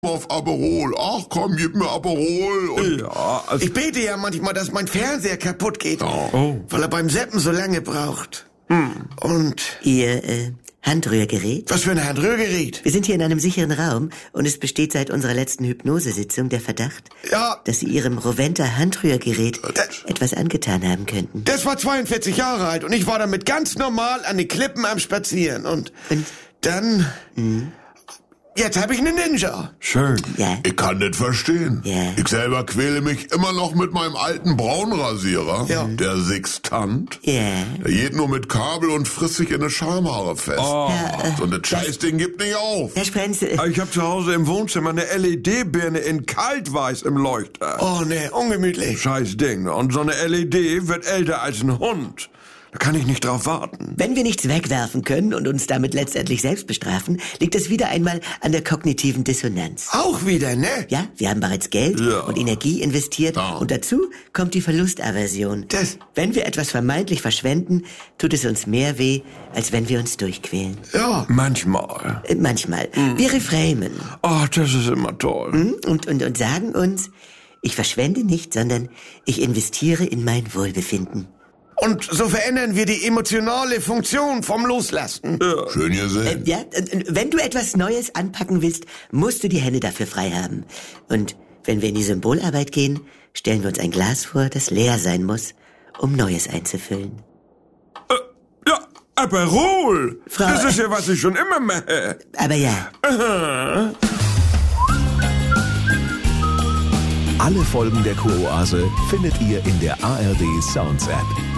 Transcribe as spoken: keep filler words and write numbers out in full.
auf Aperol. Ach komm, gib mir Aperol. Und Ja, also Ich bete ja manchmal, dass mein Fernseher kaputt geht, Oh. weil er beim Seppen so lange braucht. Hm. Und Ihr äh, Handrührgerät? was für ein Handrührgerät? Wir sind hier in einem sicheren Raum und es besteht seit unserer letzten Hypnosesitzung der Verdacht, Ja, dass Sie Ihrem Roventa Handrührgerät Das- etwas angetan haben könnten. das war zweiundvierzig Jahre alt und ich war damit ganz normal an den Klippen am Spazieren. Und Und dann... Jetzt habe ich einen Ninja. schön. ja, ich kann nicht verstehen. Ja. Ich selber quäle mich immer noch mit meinem alten Braunrasierer, Ja. der Sextant. ja. Der geht nur mit Kabel und frisst sich in eine Schamhaare fest. So ein Scheißding gibt nicht auf. Herr Sprenz, äh, Ich habe zu Hause im Wohnzimmer eine L E D-Birne in kaltweiß im Leuchter. Oh ne, ungemütlich. Scheiß Ding. Und so eine L E D wird älter als ein Hund. Da kann ich nicht drauf warten. wenn wir nichts wegwerfen können und uns damit letztendlich selbst bestrafen, liegt es wieder einmal an der kognitiven Dissonanz. Auch wieder, ne? Ja, wir haben bereits Geld Ja. und Energie investiert Ja. und dazu kommt die Verlustaversion. Das- Wenn wir etwas vermeintlich verschwenden, tut es uns mehr weh, als wenn wir uns durchquälen. Ja. Manchmal. Äh, Manchmal. Wir reframen Oh, das ist immer toll. hm? und, und, und sagen uns, ich verschwende nicht, sondern ich investiere in mein Wohlbefinden. Und so verändern wir die emotionale Funktion vom Loslassen. Schön gesehen. Ja, und wenn du etwas Neues anpacken willst, musst du die Hände dafür frei haben. Und wenn wir in die Symbolarbeit gehen, stellen wir uns ein Glas vor, das leer sein muss, um Neues einzufüllen. Ja, Aperol. Frau- Das ist ja, was ich schon immer mache. Aber ja, Alle Folgen der Kuroase findet ihr in der A R D Sounds App.